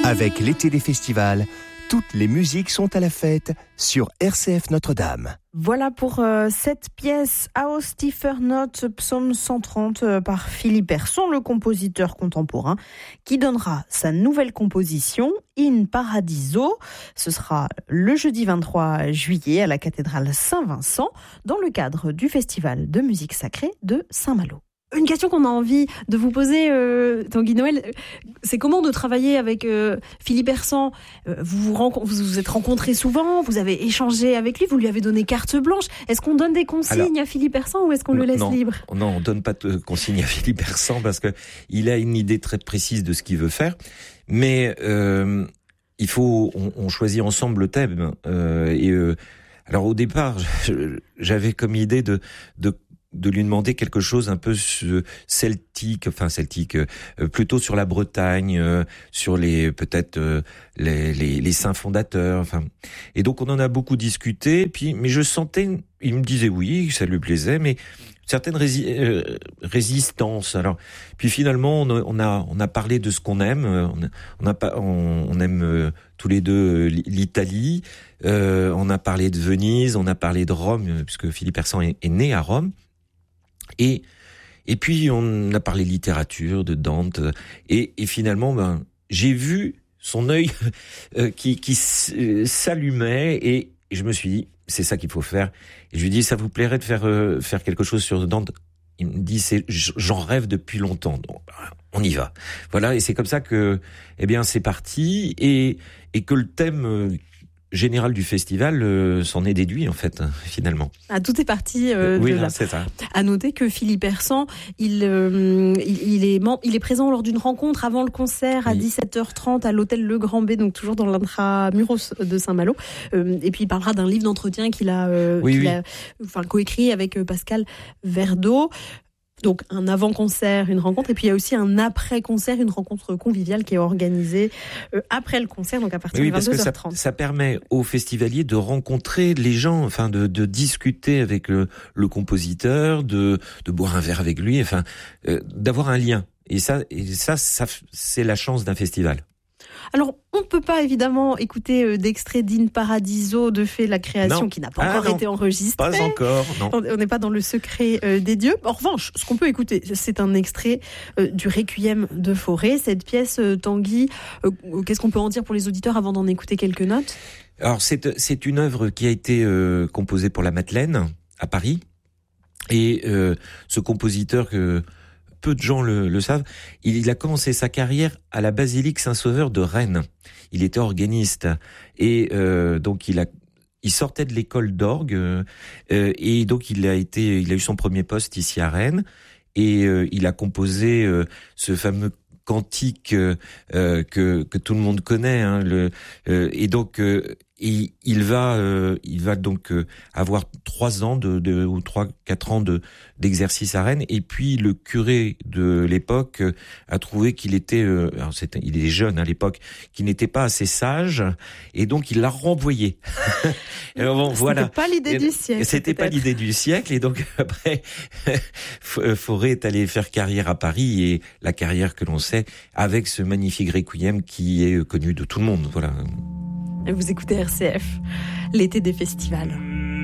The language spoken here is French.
Avec l'été des festivals, toutes les musiques sont à la fête sur RCF Notre-Dame. Voilà pour cette pièce Aus tiefer Not, psaume 130 par Philippe Herson, le compositeur contemporain, qui donnera sa nouvelle composition In Paradiso. Ce sera le jeudi 23 juillet à la cathédrale Saint-Vincent, dans le cadre du festival de musique sacrée de Saint-Malo. Une question qu'on a envie de vous poser, Tanguy Noël, c'est comment de travailler avec Philippe Herson. Vous vous êtes rencontrés souvent, vous avez échangé avec lui, vous lui avez donné carte blanche. Est-ce qu'on donne des consignes à Philippe Herson ou est-ce qu'on le laisse libre ? Non, on donne pas de consignes à Philippe Herson parce que il a une idée très précise de ce qu'il veut faire. Mais il faut, on choisit ensemble le thème. Alors au départ, j'avais comme idée de lui demander quelque chose un peu celtique, plutôt sur la Bretagne, sur les saints fondateurs, Et donc on en a beaucoup discuté, mais je sentais, il me disait oui, ça lui plaisait, mais certaines résistances. Alors, puis finalement on a parlé de ce qu'on aime, on aime tous les deux l'Italie, on a parlé de Venise, on a parlé de Rome, puisque Philippe Herson est né à Rome. Et puis on a parlé littérature, de Dante, et finalement j'ai vu son œil qui s'allumait et je me suis dit c'est ça qu'il faut faire. Et je lui ai dit ça vous plairait de faire quelque chose sur Dante? Il me dit j'en rêve depuis longtemps, donc on y va. Voilà, et c'est comme ça que c'est parti et que le thème général du festival s'en est déduit en fait finalement. Tout est parti oui, de là. C'est ça. À noter que Philippe Herson, il est présent lors d'une rencontre avant le concert à 17h30 à l'hôtel Le Grand B, donc toujours dans l'intramuros de Saint-Malo. Et puis il parlera d'un livre d'entretien qu'il a coécrit avec Pascal Verdeau. Donc un avant-concert, une rencontre, et puis il y a aussi un après-concert, une rencontre conviviale qui est organisée après le concert, donc à partir de 22h30. Parce que ça permet aux festivaliers de rencontrer les gens, de discuter avec le compositeur, de boire un verre avec lui, d'avoir un lien. Et ça, c'est la chance d'un festival. Alors, on ne peut pas évidemment écouter d'extrait d'In Paradiso de fait la création qui n'a pas encore été enregistrée. Pas encore, non. On n'est pas dans le secret des dieux. En revanche, ce qu'on peut écouter, c'est un extrait du Requiem de Fauré. Cette pièce, Tanguy, qu'est-ce qu'on peut en dire pour les auditeurs avant d'en écouter quelques notes ? Alors, c'est une œuvre qui a été composée pour la Madeleine, à Paris. Et ce compositeur que peu de gens le savent, il a commencé sa carrière à la basilique Saint-Sauveur de Rennes. Il était organiste et donc il sortait de l'école d'orgue et donc il a eu son premier poste ici à Rennes et il a composé ce fameux cantique que tout le monde connaît, et donc il va donc avoir 3 ans ou 3-4 ans d'exercice à Rennes, et puis le curé de l'époque a trouvé qu'il était il est jeune à l'époque, qu'il n'était pas assez sage, et donc il l'a renvoyé. C'était pas l'idée du siècle. C'était pas l'idée du siècle, et donc après Fauré est allé faire carrière à Paris, et la carrière que l'on sait avec ce magnifique requiem qui est connu de tout le monde. Voilà. Et vous écoutez RCF, l'été des festivals.